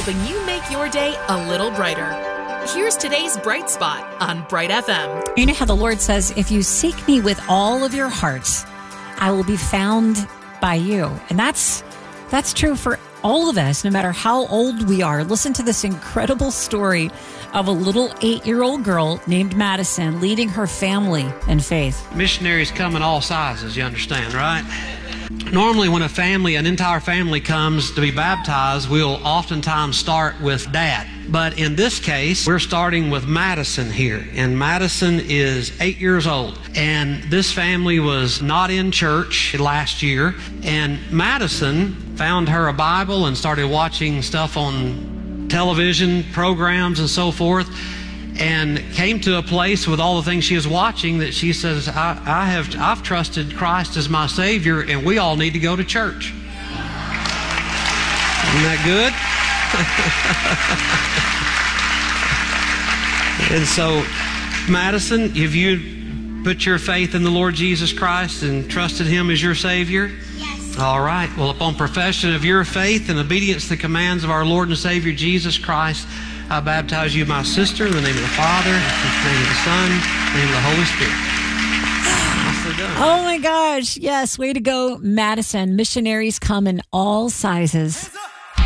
helping you make your day a little brighter. Here's today's Bright Spot on Bright FM. You know how the Lord says, if you seek me with all of your hearts, I will be found by you. And that's true for all of us, no matter how old we are. Listen to this incredible story of a little 8-year-old girl named Madison leading her family in faith. Missionaries come in all sizes, you understand, right? Normally when an entire family comes to be baptized, we'll oftentimes start with dad. But in this case, we're starting with Madison here. And Madison is 8 years old. And this family was not in church last year. And Madison found her a Bible and started watching stuff on television programs and so forth, and came to a place with all the things she was watching that she says, I've trusted Christ as my Savior, and we all need to go to church. Isn't that good? And so, Madison, have you put your faith in the Lord Jesus Christ and trusted Him as your Savior? Yes. All right. Well, upon profession of your faith and obedience to the commands of our Lord and Savior Jesus Christ, I baptize you, my sister, in the name of the Father, in the name of the Son, in the name of the Holy Spirit. Oh my gosh. Yes. Way to go, Madison. Missionaries come in all sizes.